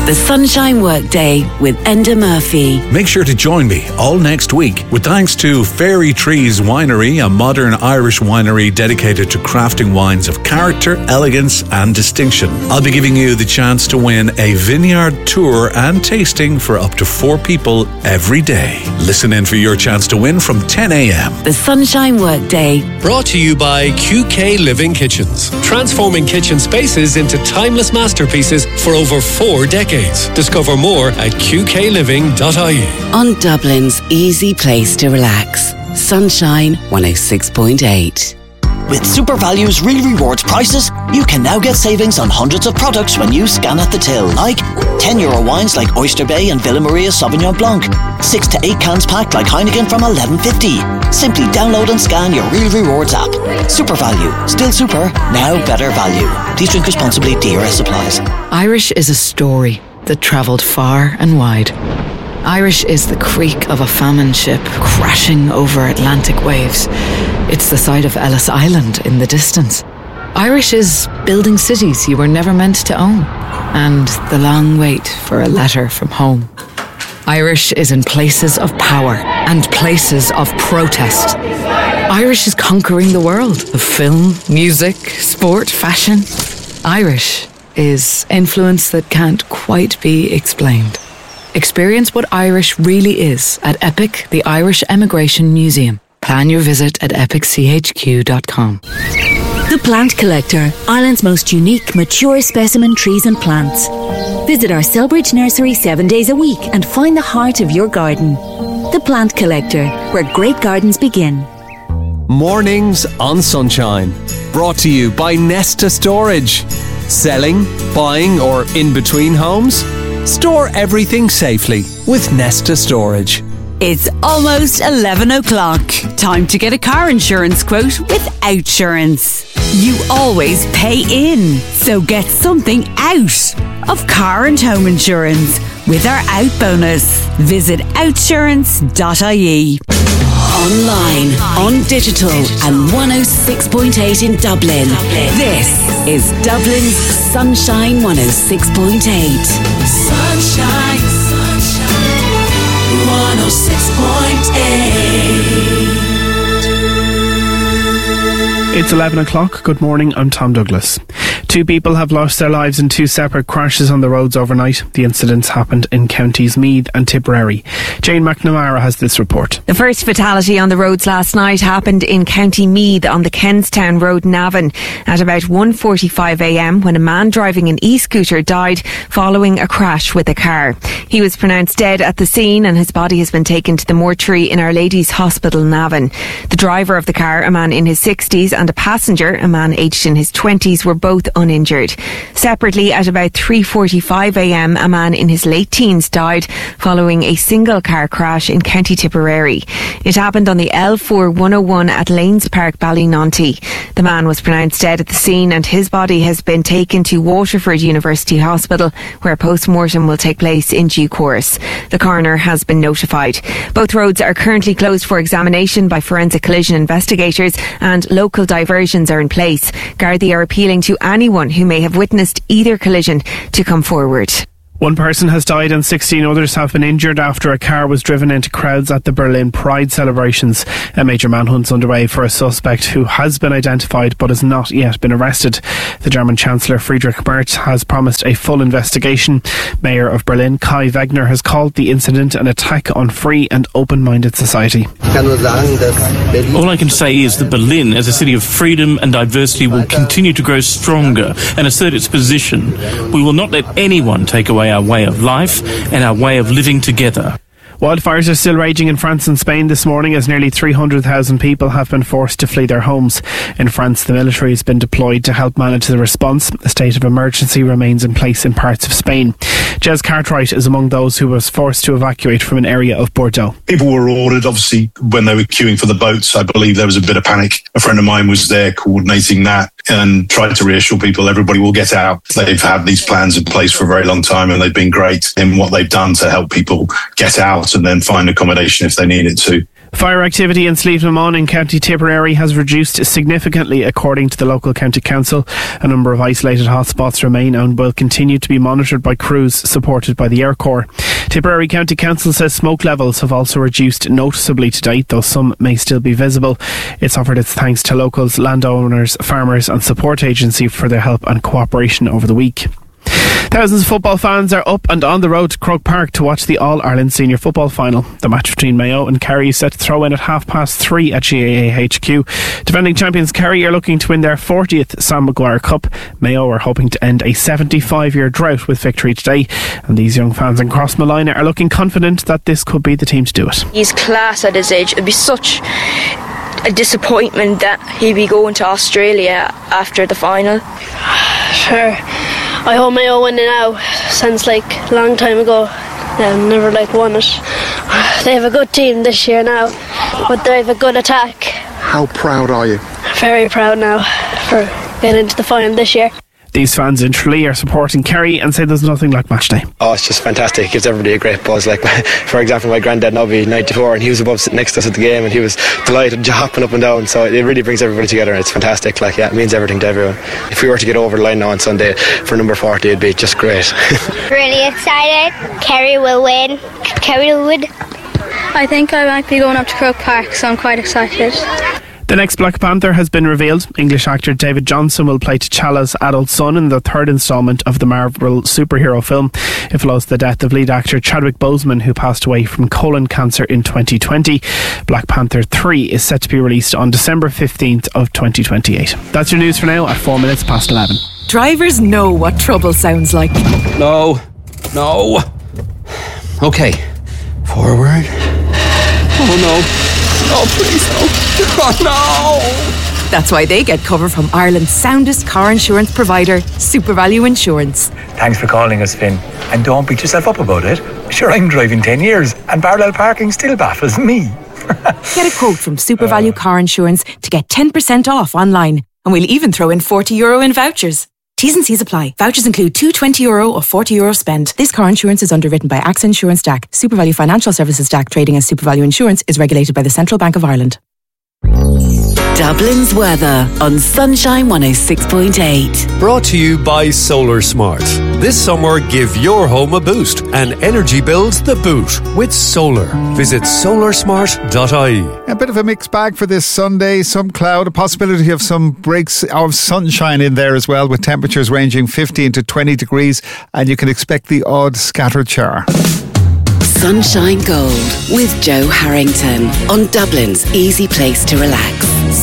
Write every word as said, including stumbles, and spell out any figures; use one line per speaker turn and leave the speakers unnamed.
The Sunshine Workday with Enda Murphy.
Make sure to join me all next week with thanks to Fairy Trees Winery, a modern Irish winery dedicated to crafting wines of character, elegance and distinction. I'll be giving you the chance to win a vineyard tour and tasting for up to four people every day. Listen in for your chance to win from ten a.m.
The Sunshine Workday.
Brought to you by Q K Living Kitchens. Transforming kitchen spaces into timeless masterpieces for over four decades. Discover more at q k living dot i e.
On Dublin's easy place to relax. Sunshine one oh six point eight.
With SuperValue's Real Rewards prices, you can now get savings on hundreds of products when you scan at the till, like ten euro wines like Oyster Bay and Villa Maria Sauvignon Blanc, six to eight cans packed like Heineken from eleven fifty. Simply download and scan your Real Rewards app. SuperValue, still super, now better value. Please drink responsibly, D R S applies.
Irish is a story that travelled far and wide. Irish is the creak of a famine ship crashing over Atlantic waves. It's the sight of Ellis Island in the distance. Irish is building cities you were never meant to own, and the long wait for a letter from home. Irish is in places of power and places of protest. Irish is conquering the world of film, music, sport, fashion. Irish is influence that can't quite be explained. Experience what Irish really is at EPIC, the Irish Emigration Museum. Plan your visit at epic c h q dot com.
The Plant Collector, Ireland's most unique, mature specimen trees and plants. Visit our Selbridge nursery seven days a week and find the heart of your garden. The Plant Collector, where great gardens begin.
Mornings on Sunshine. Brought to you by Nesta Storage. Selling, buying or in between homes? Store everything safely with Nesta Storage.
It's almost eleven o'clock. Time to get a car insurance quote with Outsurance. You always pay in, so get something out of car and home insurance with our Out bonus. Visit outsurance dot i e.
Online, on digital and one oh six point eight in Dublin. This is Dublin's Sunshine one oh six point eight.
Sunshine, sunshine, one oh six point eight.
It's eleven o'clock. Good morning, I'm Tom Douglas. Two people have lost their lives in two separate crashes on the roads overnight. The incidents happened in counties Meath and Tipperary. Jane McNamara has this report.
The first fatality on the roads last night happened in County Meath on the Kenstown Road, Navan, at about one forty-five a m when a man driving an e-scooter died following a crash with a car. He was pronounced dead at the scene and his body has been taken to the mortuary in Our Lady's Hospital, Navan. The driver of the car, a man in his sixties, and a passenger, a man aged in his twenties, were both uninjured. Separately, at about three forty-five a m, a man in his late teens died following a single car crash in County Tipperary. It happened on the L four one oh one at Lanes Park, Ballynonty. The man was pronounced dead at the scene and his body has been taken to Waterford University Hospital, where post-mortem will take place in due course. The coroner has been notified. Both roads are currently closed for examination by forensic collision investigators and local diversions are in place. Gardaí are appealing to anyone who may have witnessed either collision to come forward.
One person has died and sixteen others have been injured after a car was driven into crowds at the Berlin Pride celebrations. A major manhunt's underway for a suspect who has been identified but has not yet been arrested. The German Chancellor Friedrich Merz has promised a full investigation. Mayor of Berlin Kai Wegner has called the incident an attack on free and open-minded society.
All I can say is that Berlin, as a city of freedom and diversity, will continue to grow stronger and assert its position. We will not let anyone take away our way of life and our way of living together.
Wildfires are still raging in France and Spain this morning as nearly three hundred thousand people have been forced to flee their homes. In France, the military has been deployed to help manage the response. A state of emergency remains in place in parts of Spain. Jez Cartwright is among those who was forced to evacuate from an area of Bordeaux.
People were ordered, obviously, when they were queuing for the boats. I believe there was a bit of panic. A friend of mine was there coordinating that and tried to reassure people everybody will get out. They've had these plans in place for a very long time and they've been great in what they've done to help people get out and then find accommodation if they need it to.
Fire activity in Slieve na Mon in County Tipperary has reduced significantly according to the local county council. A number of isolated hotspots remain and will continue to be monitored by crews supported by the Air Corps. Tipperary County Council says smoke levels have also reduced noticeably to date, though some may still be visible. It's offered its thanks to locals, landowners, farmers and support agency for their help and cooperation over the week. Thousands of football fans are up and on the road to Croke Park to watch the All-Ireland Senior Football Final. The match between Mayo and Kerry is set to throw in at half past three at G A A H Q. Defending champions Kerry are looking to win their fortieth Sam Maguire Cup. Mayo are hoping to end a seventy-five year drought with victory today. And these young fans in Crossmolina are looking confident that this could be the team to do it.
He's class at his age. It'd be such a disappointment that he'd be going to Australia after the final.
Sure. I hope Mayo win it now. Sounds like a long time ago. They've never like won it. They have a good team this year now, but they have a good attack.
How proud are you?
Very proud now for getting into the final this year.
These fans in Tralee are supporting Kerry and say there's nothing like match day.
Oh, it's just fantastic. It gives everybody a great buzz. Like, for example, my granddad Nobby, ninety-four, and he was above sitting next to us at the game, and he was delighted, hopping up and down. So it really brings everybody together, and it's fantastic. Like, yeah, it means everything to everyone. If we were to get over the line now on Sunday for number forty, it'd be just great.
Really excited. Kerry will win. Kerry will win.
I think I might be going up to Croke Park, so I'm quite excited.
The next Black Panther has been revealed. English actor David Johnson will play T'Challa's adult son in the third instalment of the Marvel superhero film. It follows the death of lead actor Chadwick Boseman, who passed away from colon cancer in twenty twenty. Black Panther three is set to be released on December fifteenth of twenty twenty-eight. That's your news for now at four minutes past eleven.
Drivers know what trouble sounds like.
No, no. Okay, forward. Oh no. Oh, please, no. Oh, no.
That's why they get cover from Ireland's soundest car insurance provider, SuperValue Insurance.
Thanks for calling us, Finn. And don't beat yourself up about it. Sure, I'm driving ten years and parallel parking still baffles me.
Get a quote from SuperValue uh. Car Insurance to get ten percent off online. And we'll even throw in forty euro in vouchers. T's and C's apply. Vouchers include two twenty euro or forty euro spend. This car insurance is underwritten by AXA Insurance D A C. SuperValue Financial Services D A C trading as SuperValue Insurance is regulated by the Central Bank of Ireland.
Dublin's weather on Sunshine one oh six point eight.
Brought to you by Solar Smart. This summer, give your home a boost and energy bills the boot with solar. Visit solar smart dot I E.
A bit of a mixed bag for this Sunday. Some cloud, a possibility of some breaks of sunshine in there as well, with temperatures ranging fifteen to twenty degrees, and you can expect the odd scattered shower.
Sunshine Gold with Joe Harrington on Dublin's easy place to relax.